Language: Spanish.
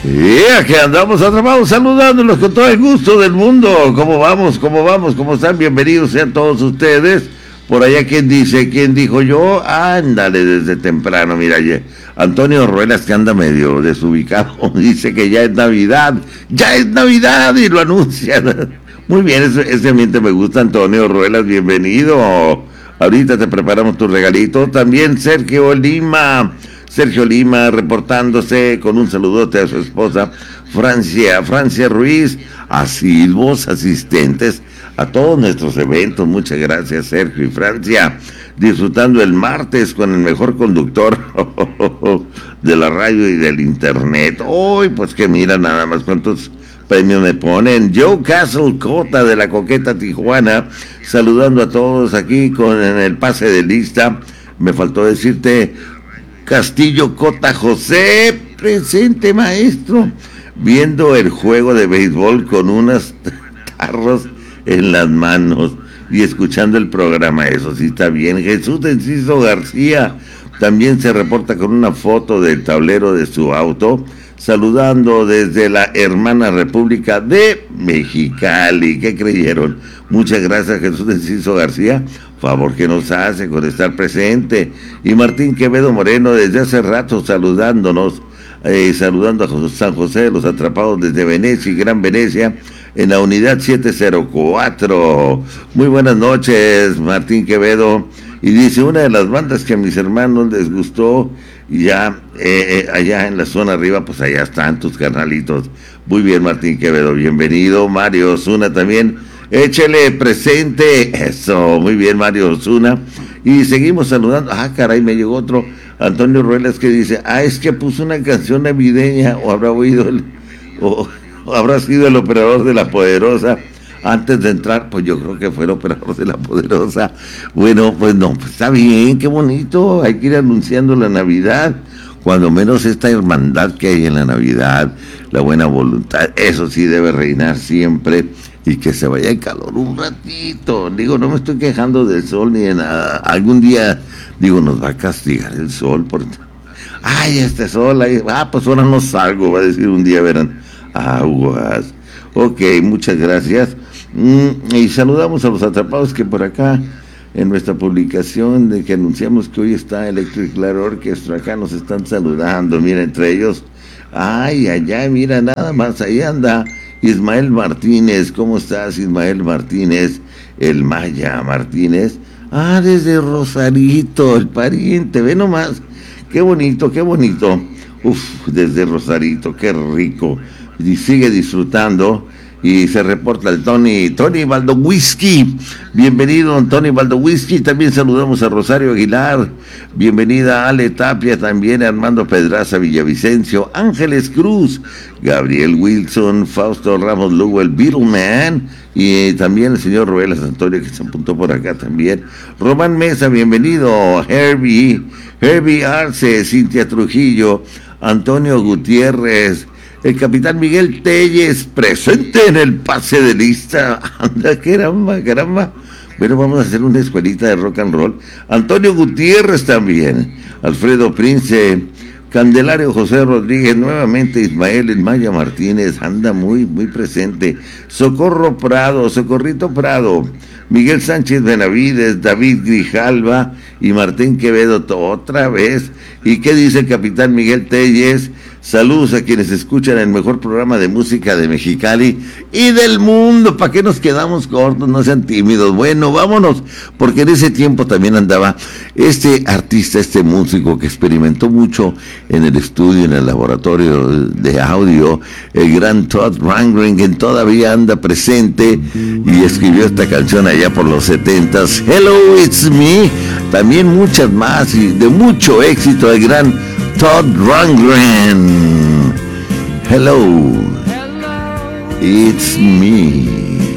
Y aquí andamos atrapados saludándolos con todo el gusto del mundo. ¿Cómo vamos? ¿Cómo vamos? ¿Cómo están? Bienvenidos sean todos ustedes. Por allá, ¿quién dice? ¿Quién dijo yo? Ándale, desde temprano, mira, Antonio Ruelas, que anda medio desubicado, dice que ya es Navidad y lo anuncian. Muy bien, ese ambiente me gusta, Antonio Ruelas, bienvenido. Ahorita te preparamos tu regalito. También Sergio Lima reportándose con un saludote a su esposa Francia Ruiz, asiduos asistentes a todos nuestros eventos. Muchas gracias, Sergio y Francia, disfrutando el martes con el mejor conductor de la radio y del internet. Hoy, pues que mira nada más cuántos premios me ponen. Joe Castle Cota de la Coqueta Tijuana, saludando a todos aquí en el pase de lista. Me faltó decirte, Castillo Cota José, presente maestro, viendo el juego de béisbol con unos tarros en las manos y escuchando el programa. Eso sí está bien. Jesús Enciso García también se reporta con una foto del tablero de su auto, saludando desde la hermana República de Mexicali. ¿Qué creyeron? Muchas gracias, Jesús Enciso García, favor que nos hace con estar presente. Y Martín Quevedo Moreno desde hace rato saludándonos, saludando a San José de los Atrapados desde Venecia y Gran Venecia en la unidad 704. Muy buenas noches, Martín Quevedo. Y dice, una de las bandas que a mis hermanos les gustó, ya allá en la zona arriba, pues allá están tus carnalitos. Muy bien, Martín Quevedo, bienvenido. Mario Osuna también, échele presente. Eso, muy bien, Mario Osuna. Y seguimos saludando. Caray, me llegó otro, Antonio Ruelas, que dice, es que puso una canción navideña, o habrá oído o habrá sido el operador de La Poderosa antes de entrar. Pues yo creo que fue el operador de La Poderosa. Bueno, pues no, pues está bien, qué bonito. Hay que ir anunciando la Navidad, cuando menos esta hermandad que hay en la Navidad, la buena voluntad, eso sí debe reinar siempre, y que se vaya el calor un ratito. Digo, no me estoy quejando del sol ni de nada. Algún día, digo, nos va a castigar el sol por... este sol, pues ahora no salgo, va a decir un día, verán, aguas. Ok, muchas gracias. Y saludamos a los atrapados que por acá, en nuestra publicación de que anunciamos que hoy está Electric Light Orchestra, acá nos están saludando, mira, entre ellos, mira, nada más, ahí anda Ismael Martínez. ¿Cómo estás, Ismael Martínez? El Maya Martínez, desde Rosarito, el pariente, ve nomás, qué bonito, desde Rosarito, qué rico, y sigue disfrutando. Y se reporta el Tony Baldowisky. Bienvenido, Tony Baldowisky. También saludamos a Rosario Aguilar. Bienvenida Ale Tapia, también Armando Pedraza Villavicencio, Ángeles Cruz, Gabriel Wilson, Fausto Ramos Lugo, el Beatleman, y también el señor Ruelas Antonio, que se apuntó por acá también. Román Mesa, bienvenido. Herbie Arce, Cintia Trujillo, Antonio Gutiérrez, el capitán Miguel Telles, presente en el pase de lista. Anda, caramba. Bueno, vamos a hacer una escuelita de rock and roll. Antonio Gutiérrez también, Alfredo Prince, Candelario José Rodríguez, nuevamente Ismael El Maya Martínez, anda muy presente. Socorrito Prado, Miguel Sánchez Benavides, David Grijalva y Martín Quevedo otra vez. ¿Y qué dice el capitán Miguel Telles? Saludos a quienes escuchan el mejor programa de música de Mexicali y del mundo. ¿Para qué nos quedamos cortos? No sean tímidos. Bueno, vámonos, porque en ese tiempo también andaba este artista, este músico que experimentó mucho en el estudio, en el laboratorio de audio, el gran Todd Rundgren, que todavía anda presente y escribió esta canción allá por los 70s. Hello, it's me. También muchas más y de mucho éxito, el gran Todd Rundgren. Hello, it's me.